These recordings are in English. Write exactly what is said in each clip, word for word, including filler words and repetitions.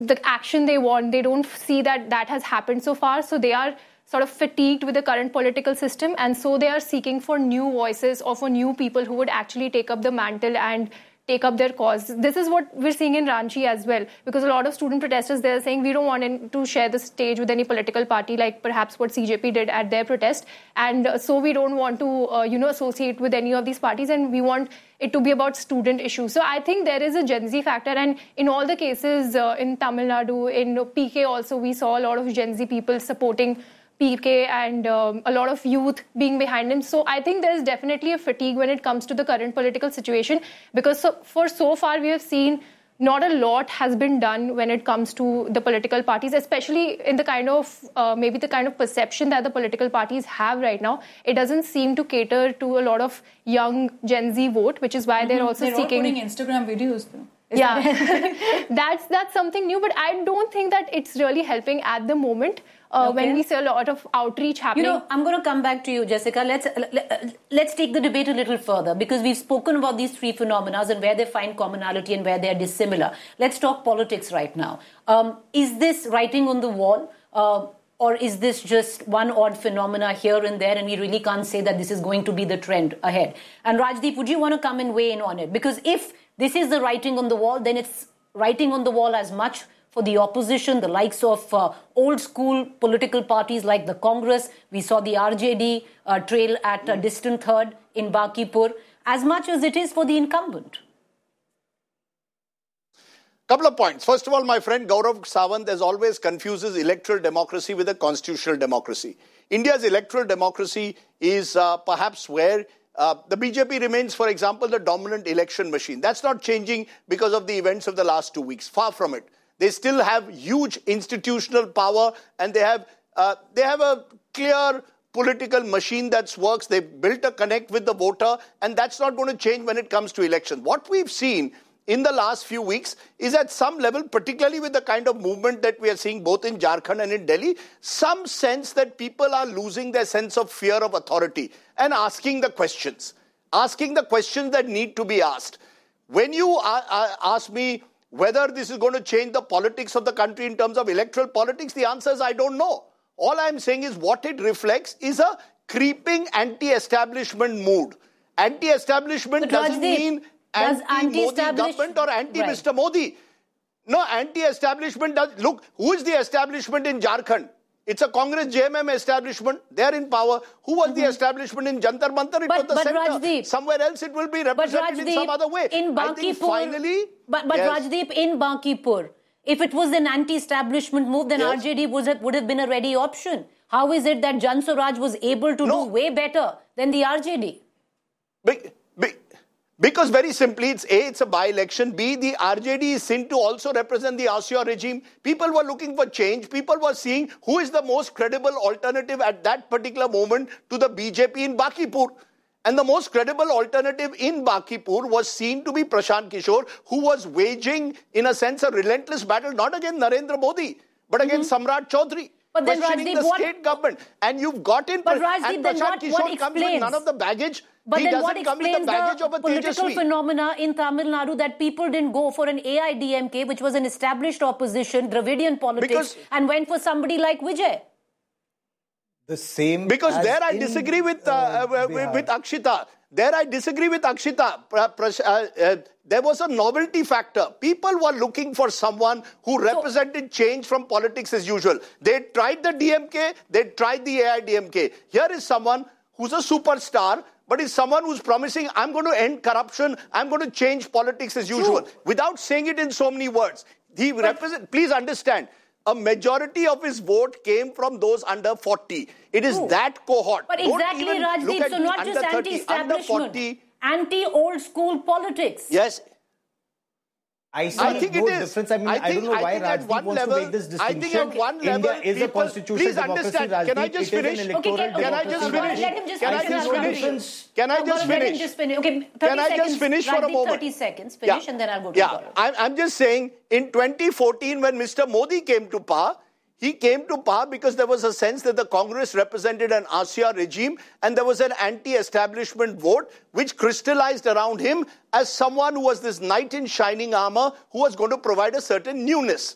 the action they want. They don't see that that has happened so far. So they are sort of fatigued with the current political system. And so they are seeking for new voices or for new people who would actually take up the mantle and take up their cause. This is what we're seeing in Ranchi as well, because a lot of student protesters, they're saying we don't want to share the stage with any political party, like perhaps what C J P did at their protest. And uh, so we don't want to, uh, you know, associate with any of these parties, and we want it to be about student issues. So I think there is a Gen Z factor, and in all the cases uh, in Tamil Nadu, in P K also, we saw a lot of Gen Z people supporting P K and um, a lot of youth being behind him. So I think there's definitely a fatigue when it comes to the current political situation, because so, for so far we have seen not a lot has been done when it comes to the political parties, especially in the kind of, uh, maybe the kind of perception that the political parties have right now. It doesn't seem to cater to a lot of young Gen Z vote, which is why mm-hmm. they're also they're seeking... They're all putting Instagram videos though. Is yeah, that... that's, that's something new, but I don't think that it's really helping at the moment. Uh, okay. When we see a lot of outreach happening. You know, I'm going to come back to you, Jessica. Let's let's take the debate a little further, because we've spoken about these three phenomena and where they find commonality and where they're dissimilar. Let's talk politics right now. Um, is this writing on the wall, uh, or is this just one odd phenomena here and there, and we really can't say that this is going to be the trend ahead? And Rajdeep, would you want to come and weigh in on it? Because if this is the writing on the wall, then it's writing on the wall as much for the opposition, the likes of uh, old-school political parties like the Congress. We saw the R J D uh, trail at a distant third in Bakipur, as much as it is for the incumbent. Couple of points. First of all, my friend Gaurav Sawant, as always, confuses electoral democracy with a constitutional democracy. India's electoral democracy is uh, perhaps where Uh, the B J P remains, for example, the dominant election machine. That's not changing because of the events of the last two weeks. Far from it. They still have huge institutional power, and they have uh, they have a clear political machine that works. They've built a connect with the voter, and that's not going to change when it comes to elections. What we've seen in the last few weeks is at some level, particularly with the kind of movement that we are seeing both in Jharkhand and in Delhi, some sense that people are losing their sense of fear of authority and asking the questions, asking the questions that need to be asked. When you uh, uh, ask me whether this is going to change the politics of the country in terms of electoral politics, the answer is I don't know. All I'm saying is what it reflects is a creeping anti-establishment mood. Anti-establishment doesn't mean anti-Modi government or anti-Mister Right. Modi. No, anti-establishment does... Look, who is the establishment in Jharkhand? It's a Congress J M M establishment. They're in power. Who was mm-hmm. the establishment in Jantar Mantar? It but, was the but center. Rajdeep, Somewhere else it will be represented Rajdeep, in some other way. In Bakipur, I think finally... But, but yes. Rajdeep, in Bakipur, if it was an anti-establishment move, then yes. R J D would have, would have been a ready option. How is it that Jan Swaraj was able to no. do way better than the R J D? Big, big. Because very simply, it's A, it's a by-election. B, the R J D is seen to also represent the Asya regime. People were looking for change. People were seeing who is the most credible alternative at that particular moment to the B J P in Bakipur. And the most credible alternative in Bakipur was seen to be Prashant Kishore, who was waging, in a sense, a relentless battle, not against Narendra Modi, but against mm-hmm. Samrat Chaudhary. But then, questioning Rajdeep, the what... state government. And you've got in... But Rajdeep, and then Prashant what, Kishore what comes with none of the baggage. But he then doesn't what come with the baggage the of a political Tejaswi. phenomena in Tamil Nadu that people didn't go for an A I D M K, which was an established opposition, Dravidian politics, because, and went for somebody like Vijay? The same... Because there I disagree with, uh, uh, with, with Akshita. There I disagree with Akshita. Uh, uh, there was a novelty factor. People were looking for someone who represented change from politics as usual. They tried the D M K, they tried the A I D M K. Here is someone who's a superstar, but is someone who's promising, I'm going to end corruption, I'm going to change politics as usual, True. without saying it in so many words. He represent, please understand, a majority of his vote came from those under forty. It is Ooh. that cohort. But exactly, Rajdeep, so not just anti-establishment, anti-old school politics. Yes. I see I think no it is. difference. I mean, I, think, I don't know I why Rajdeep wants level, to make this distinction. I think at one level, India is people, a constitutional please democracy, understand. Rajdeep. Can I just finish? Okay, can, can I just finish? Let him just can I just finish? Can I just finish? Just finish? Okay, thirty can I seconds, just finish for a moment? thirty seconds, finish, yeah. and then I'll go to Yeah, Gaurav. I'm, I'm just saying, in twenty fourteen, when Mister Modi came to power, he came to power because there was a sense that the Congress represented an Asya regime and there was an anti-establishment vote which crystallized around him as someone who was this knight in shining armor who was going to provide a certain newness.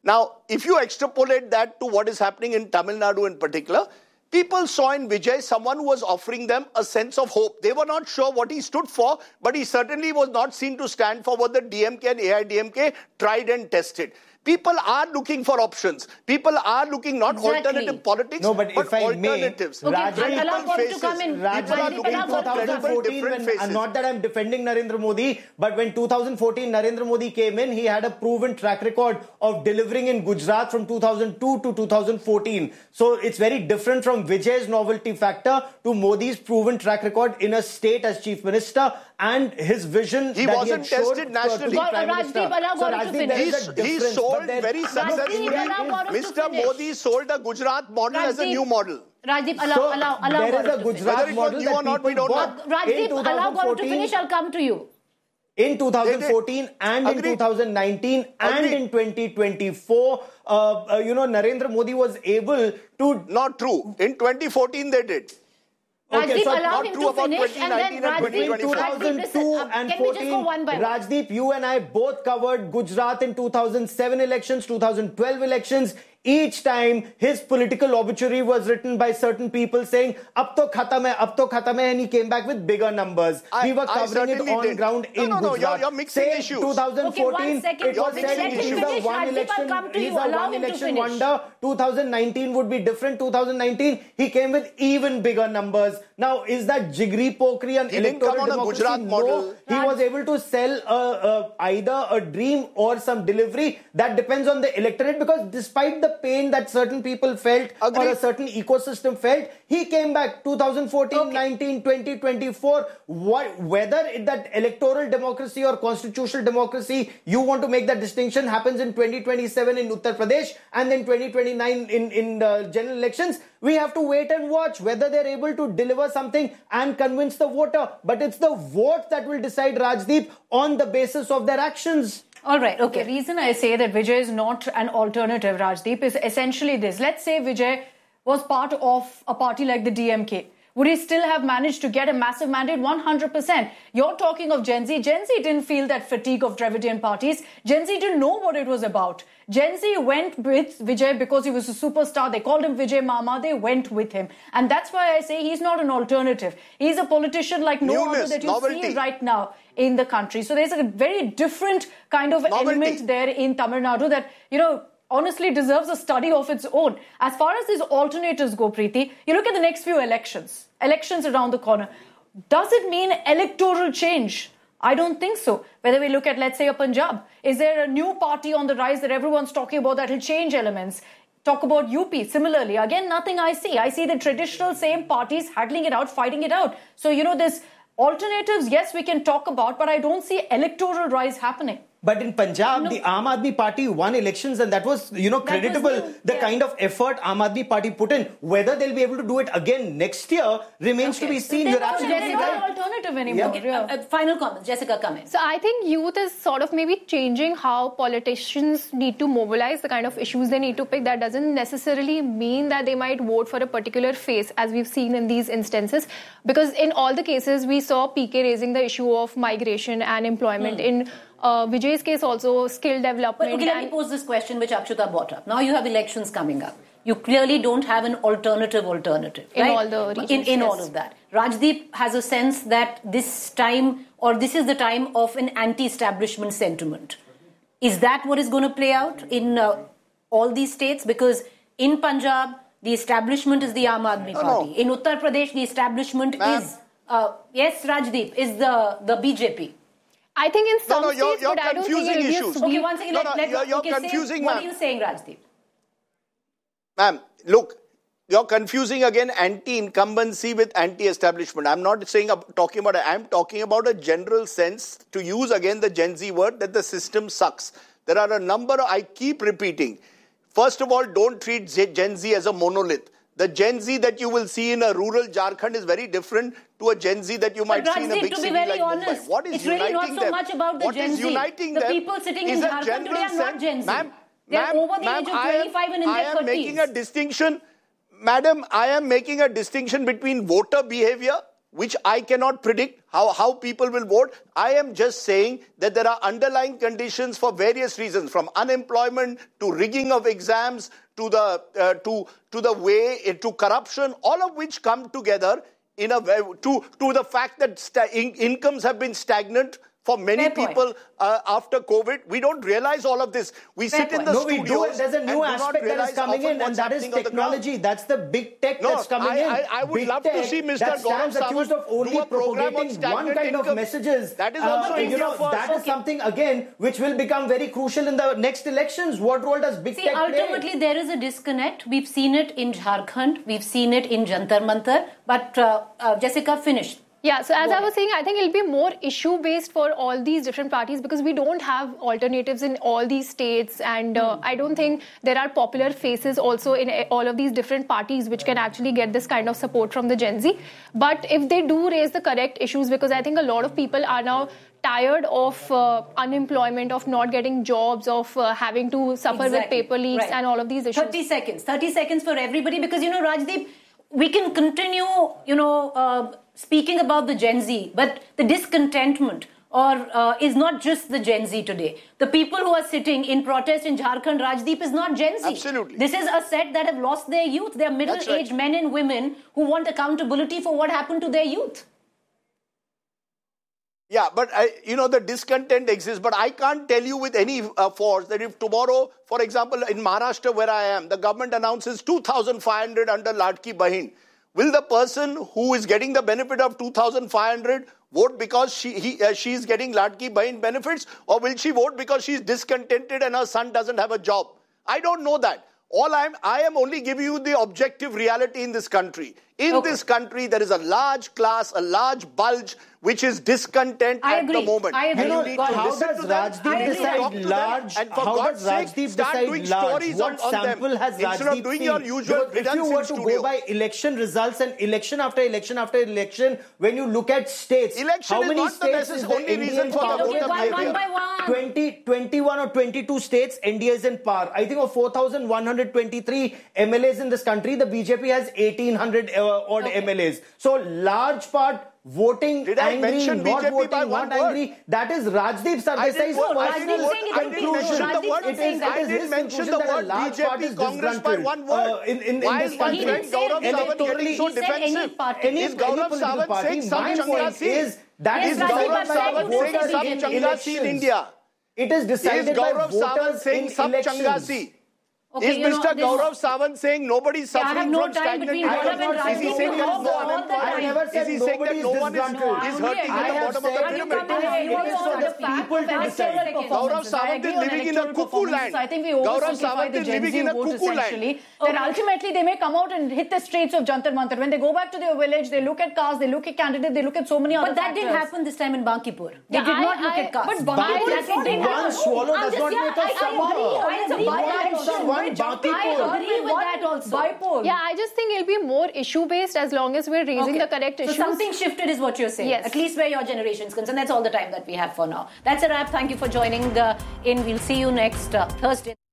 Now, if you extrapolate that to what is happening in Tamil Nadu in particular, people saw in Vijay someone who was offering them a sense of hope. They were not sure what he stood for, but he certainly was not seen to stand for what the D M K and A I D M K tried and tested. People are looking for options. People are looking not Exactly. alternative politics, No, but but if I may, alternatives. Okay, Rajdeep- allow Gaurav to faces. come in. People are Rajdeep, looking allow for Gaurav to credible come in. different when, faces. not that I'm defending Narendra Modi, but when two thousand fourteen Narendra Modi came in, he had a proven track record of delivering in Gujarat from two thousand two to two thousand fourteen. So it's very different from Vijay's novelty factor to Modi's proven track record in a state as chief minister and his vision He that wasn't he had showed tested to- nationally. to the Prime Rajdeep, Minister. allow So Gaurav to Rajdeep, finish. there is a He, he difference, sold but then- very Rajdeep, successfully. allow Gaurav to Mister finish. Modi sold a Gujarat model as a Rajdeep, new model. Rajdeep, allow, So allow, allow there is Gaurav a to finish. Gujarat Whether it was model new or that not, we people don't know. bought Rajdeep, in allow Gaurav to 2014 finish. I'll come to you. in two thousand fourteen and Agreed. in two thousand nineteen and Agreed. in twenty twenty-four, uh, uh, you know, Narendra Modi was able to... Not true. In twenty fourteen, they did. Okay, Rajdeep, so allow not him true to about finish, and then twenty nineteen and Rajdeep, Between twenty twenty-four. Rajdeep, listen, two uh, and can we just fourteen, go one by one? Rajdeep, you and I both covered Gujarat in two thousand seven elections, two thousand twelve elections. Each time, his political obituary was written by certain people saying, "Ab to khatam hai, ab to khatam hai," and he came back with bigger numbers. I- we were I covering it certainly on did. ground No, in no, no, Gujarat. you're- you're mixing Say issues. twenty fourteen, Okay, one second. it was You're said mixing he's issues. a Finish, one Rajdeep, I'll election, come to he's you. a Allow one him to election finish. wonder. two thousand nineteen would be different. two thousand nineteen, he came with even bigger numbers. Now, is that jiggery pokery and He didn't electoral come on a democracy? Gujarat model. No, he was able to sell a, a, either a dream or some delivery. That depends on the electorate, because despite the pain that certain people felt Agreed. or a certain ecosystem felt, he came back two thousand fourteen, Okay. nineteen, twenty, twenty-four. What, whether it, that electoral democracy or constitutional democracy, you want to make that distinction, happens in twenty twenty-seven in Uttar Pradesh and then twenty twenty-nine in, in uh, general elections, we have to wait and watch whether they're able to deliver something and convince the voter. But it's the vote that will decide, Rajdeep, on the basis of their actions. All right, okay. The reason I say that Vijay is not an alternative, Rajdeep, is essentially this. Let's say Vijay was part of a party like the D M K. Would he still have managed to get a massive mandate? one hundred percent. You're talking of Gen Z. Gen Z didn't feel that fatigue of Dravidian parties. Gen Z didn't know what it was about. Gen Z went with Vijay because he was a superstar. They called him Vijay Mama. They went with him. And that's why I say he's not an alternative. He's a politician like no Newness, other that you novelty. see right now in the country. So there's a very different kind of Novelty. element there in Tamil Nadu that, you know, honestly deserves a study of its own. As far as these alternatives go, Preeti, you look at the next few elections, elections around the corner. Does it mean electoral change? I don't think so. Whether we look at, let's say, a Punjab, is there a new party on the rise that everyone's talking about that will change elements? Talk about U P. Similarly, again, nothing I see. I see the traditional same parties haggling it out, fighting it out. So, you know, this alternatives, yes, we can talk about, but I don't see electoral rise happening. But in Punjab, No. the Aam Aadmi Party won elections, and that was, you know, That was creditable. new, The yeah. kind of effort Aam Aadmi Party put in. Whether they'll be able to do it again next year remains to be seen. They're You're not, absolutely they're not right. an alternative anymore. Yeah. Yeah. Uh, uh, final comments. Jessica, come in. So I think youth is sort of maybe changing how politicians need to mobilize the kind of issues they need to pick. That doesn't necessarily mean that they might vote for a particular face, as we've seen in these instances. Because in all the cases, we saw P K raising the issue of migration and employment. Hmm. In uh, Vijay's case, also skill development. But okay, let me and- pose this question which Akshuta brought up. Now you have elections coming up. You clearly don't have an alternative alternative. In right? all the regions, In, in all yes. of that. Rajdeep has a sense that this time, or this is the time of an anti-establishment sentiment. Is that what is going to play out in uh, all these states? Because in Punjab, the establishment is the Aam Aadmi No, Party. no. In Uttar Pradesh, the establishment Ma'am. is, uh, yes, Rajdeep, is the, the B J P. I think in No, some no, you're- states, you're but I don't think confusing it will be a issues. sweep. Okay, one second. No, let, no, let, you're- you're okay, say- confusing, What ma'am. are you saying, Rajdeep? Ma'am, look, you're confusing again anti-incumbency with anti-establishment. I'm not saying talking about it. I'm talking about a general sense, to use again the Gen Z word, that the system sucks. There are a number, I keep repeating. First of all, don't treat Gen Z as a monolith. The Gen Z that you will see in a rural Jharkhand is very different to a Gen Z that you might But see in a Rajdeep, big to be city very like honest, Mumbai. What is it's really not uniting so them? much about the What Gen is Z. uniting The them people sitting is in a Jharkhand general today are not sense- Gen Z. Ma'am, They're ma'am, over the ma'am, age of I am- twenty-five and in I their am making thirties. a distinction. Madam, I am making a distinction between voter behavior, which I cannot predict how, how people will vote. I am just saying that there are underlying conditions for various reasons, from unemployment to rigging of exams to the uh, to to the way uh, to corruption, all of which come together in a way to to the fact that sta- in- incomes have been stagnant for many Fair people uh, after COVID. We don't realize all of this. We Fair sit point. in the No, we studios do, and there's a new and do not aspect that is realize coming often in, and what's that is happening on the technology. ground. That's the big tech No, that's coming I- in. I- I would Big love to tech see Mister that stands Gaurav accused of Sawant only do a program on propagating one stagnant kind of income. messages. That is also Uh, you India know, first. that is Okay. something, again, which will become very crucial in the next elections. What role does big See, tech play? ultimately, there is a disconnect. We've seen it in Jharkhand. We've seen it in Jantar Mantar. But uh, uh, Jessica, finish. Yeah, so as Go I was saying, I think it'll be more issue-based for all these different parties because we don't have alternatives in all these states, and uh, I don't think there are popular faces also in uh, all of these different parties which can actually get this kind of support from the Gen Z. But if they do raise the correct issues, because I think a lot of people are now tired of uh, unemployment, of not getting jobs, of uh, having to suffer Exactly. with paper leaks Right. and all of these issues. thirty seconds. thirty seconds for everybody because, you know, Rajdeep, we can continue, you know, uh, speaking about the Gen Z, but the discontentment or uh, is not just the Gen Z today. The people who are sitting in protest in Jharkhand, Rajdeep, is not Gen Z. Absolutely. This is a set that have lost their youth. They are middle-aged That's right. men and women who want accountability for what happened to their youth. Yeah, but I, you know, the discontent exists, but I can't tell you with any uh, force that if tomorrow, for example, in Maharashtra where I am, the government announces two thousand five hundred under Ladki Bahin, will the person who is getting the benefit of two thousand five hundred vote because she he, uh, she is getting Ladki Bahin benefits, or will she vote because she is discontented and her son doesn't have a job? I don't know that. All I'm, I am only giving you the objective reality in this country. In Okay. this country, there is a large class, a large bulge, which is discontent I at agree. the moment. I agree. And You know, need God, to how listen does to them, Rajdeep and you decide talk to them, large- and for how God's does Rajdeep sake, start decide doing large? stories What on, on them sample has instead of Rajdeep doing seen? your usual Because if you riddance were in to studio. go by election results and election after election after election, when you look at states, Election how is many not the states necess- is the only Indian reason for the par- Okay, voter one, behavior. one by one. twenty, twenty-one or twenty-two states, India is in par. I think of four thousand one hundred twenty-three M L As in this country, the B J P has eighteen hundred uh, odd Okay. M L As. So large part voting Did I angry, mention not B J P voting, by one not word? angry. That is Rajdeep I Sardesai's didn't vote- I personal didn't vote- saying it I in didn't conclusion. mention the Rajdeep word. not saying that. I It is didn't his mention conclusion the that a word large B part J is P Congress by disgruntled, one word. uh, in, in, in Why this is my country. friend Gaurav He said Sawant getting electorally- so he said any defensive? party. Any, Is any Gaurav political Sawant party, saying some my point Changasi? is that Yes, is Rajdeep, Gaurav I'm saying Sawant you voters said some it in in Changasi in elections. India? It is Is decided by Gaurav Sawant voters saying in some elections. Changasi? Okay, Is you know, Mister this- Gaurav Sawant saying nobody is Yeah, I have suffering no from time stagnant between I Gaurav have and not Rajdeep said to nobody talk is all the unemployed. I time. never Is said he saying that nobody is no one is- disgruntled. is hurting I at the have bottom of the said pyramid? it is- it is for the people to decide. Gaurav Sawant is living in a cuckoo land. I think we Gaurav oversimplify Sawant the is Gen living Z in a vote cuckoo land. essentially. That ultimately they may come out and hit the streets of Jantar Mantar. When they go back to their village, they look at cars, they look at candidates, they look at so many other But that factors. didn't happen this time in Bankipur. They Yeah, did I- not look I- at cars. but Bankipur That is not didn't in happen. One swallow I'm does just- not yeah, make a I- I summer. agree. It's a agree with by-election. that. One I Bankipur. agree with that also. Bypole. Yeah, I just think it'll be more issue-based as long as we're raising Okay. the correct so issues. something shifted is what you're saying. Yes. At least where your generation is concerned. That's all the time that we have for now. That's a wrap. Thank you for joining uh, in. We'll see you next uh, Thursday.